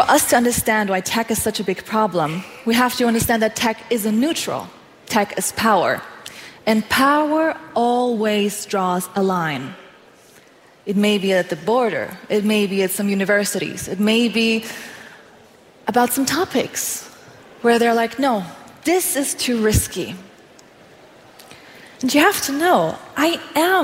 For us to understand why tech is such a big problem, we have to understand that tech isn't neutral. Tech is power. And power always draws a line. It may be at the border. It may be at some universities. It may be about some topics where they're like, no, this is too risky. And you have to know, I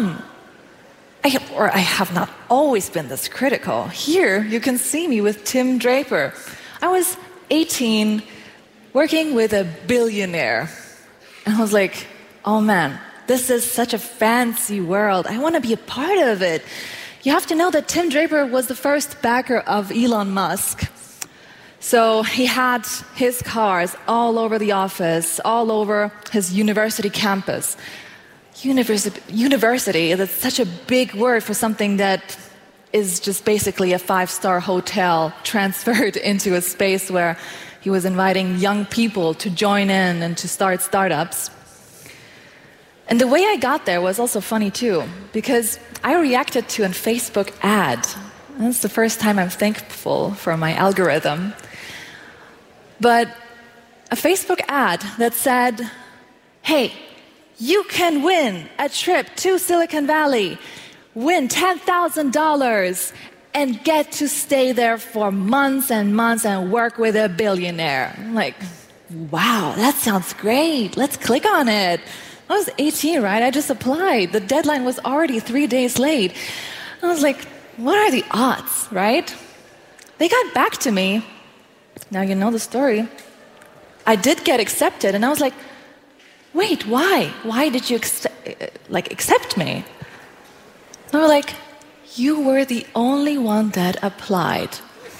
have not always been this critical. Here, you can see me with Tim Draper. I was 18, working with a billionaire. And I was like, oh man, this is such a fancy world. I want to be a part of it. You have to know that Tim Draper was the first backer of Elon Musk. So he had his cars all over the office, all over his university campus. University is such a big word for something that is just basically a 5-star hotel transferred into a space where he was inviting young people to join in and to start startups. And the way I got there was also funny too, because I reacted to a Facebook ad. And that's the first time I'm thankful for my algorithm. But a Facebook ad that said, hey, you can win a trip to Silicon Valley, win $10,000, and get to stay there for months and months and work with a billionaire. I'm like, wow, that sounds great. Let's click on it. I was 18, right? I just applied. The deadline was already 3 days late. I was like, what are the odds, right? They got back to me. Now you know the story. I did get accepted, and I was like, wait, why? Why did you accept me? They were like, you were the only one that applied.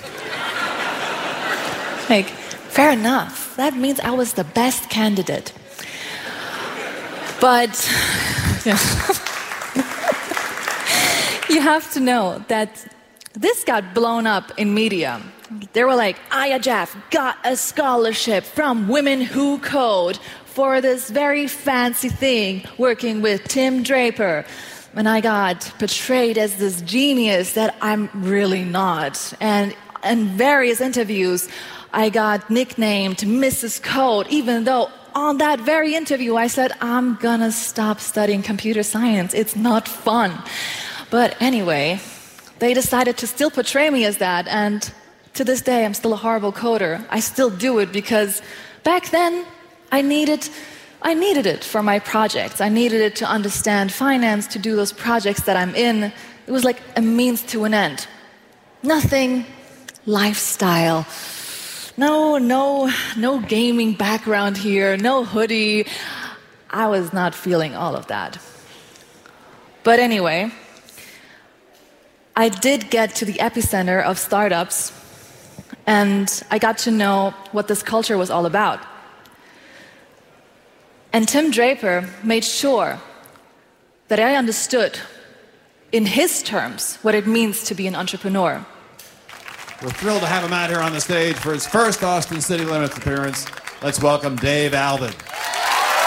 Like, fair enough. That means I was the best candidate. But you have to know that this got blown up in media. They were like, Aya Jaff got a scholarship from Women Who Code for this very fancy thing, working with Tim Draper. And I got portrayed as this genius that I'm really not. And in various interviews, I got nicknamed Mrs. Code, even though on that very interview I said, I'm gonna stop studying computer science. It's not fun. But anyway, they decided to still portray me as that. And to this day, I'm still a horrible coder. I still do it because back then, I needed it for my projects. I needed it to understand finance, to do those projects that I'm in. It was like a means to an end. Nothing lifestyle. No gaming background here, no hoodie. I was not feeling all of that. But anyway, I did get to the epicenter of startups, and I got to know what this culture was all about. And Tim Draper made sure that I understood, in his terms, what it means to be an entrepreneur. We're thrilled to have him out here on the stage for his first Austin City Limits appearance. Let's welcome Dave Alvin.